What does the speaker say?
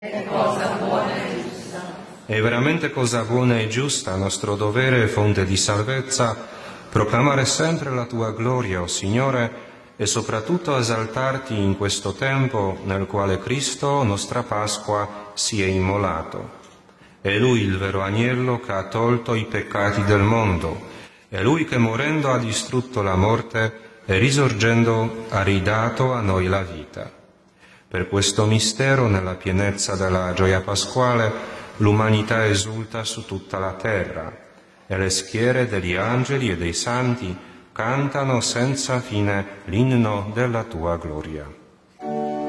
È cosa buona e giusta. È veramente cosa buona e giusta, nostro dovere e fonte di salvezza, proclamare sempre la tua gloria, o Signore, e soprattutto esaltarti in questo tempo nel quale Cristo, nostra Pasqua, si è immolato. È Lui il vero agnello che ha tolto i peccati del mondo. È Lui che morendo ha distrutto la morte e risorgendo ha ridato a noi la vita. Per questo mistero, nella pienezza della gioia pasquale, l'umanità esulta su tutta la terra e le schiere degli angeli e dei santi cantano senza fine l'inno della tua gloria.